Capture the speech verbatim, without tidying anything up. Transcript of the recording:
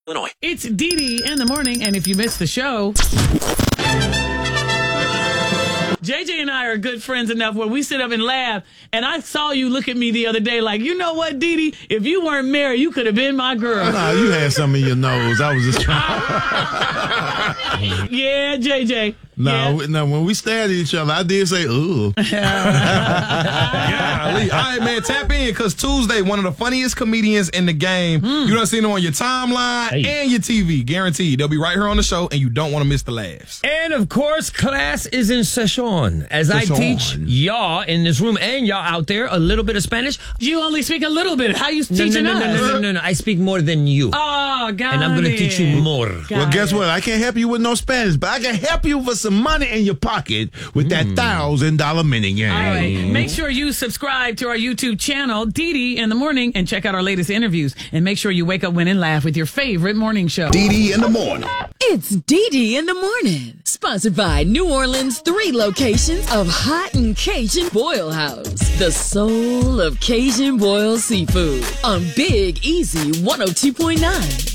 Illinois. It's Dee Dee in the morning, and if you missed the show, J J and I are good friends enough where we sit up and laugh, and I saw you look at me the other day like, you know what, Dee Dee? If you weren't married, you could have been my girl. Nah, you had some in your nose. I was just trying. Yeah, J J. No, yeah. no, when we stared at each other, I did say, ooh. Golly. All right, man, tap in because Tuesday, one of the funniest comedians in the game. Mm. You done seen him on your timeline hey. and your T V. Guaranteed. They'll be right here on the show, and you don't want to miss the laughs. And, of course, class is in session as session. I teach y'all in this room and y'all out there a little bit of Spanish. You only speak a little bit. How you no, teaching no, no, us? No, no, no, no, no. I speak more than you. Oh, God. And I'm going to teach you more. Got well, guess it. what? I can't help you with no Spanish, but I can help you with some money in your pocket with that thousand dollar mini game. All right. Make sure you subscribe to our YouTube channel, Dee Dee in the morning, and check out our latest interviews. And make sure you wake up, win, and laugh with your favorite morning show. Dee Dee in the morning. It's Dee Dee in the morning. Sponsored by New Orleans' three locations of Hot and Cajun Boil House. The soul of Cajun boiled seafood on Big Easy one oh two point nine.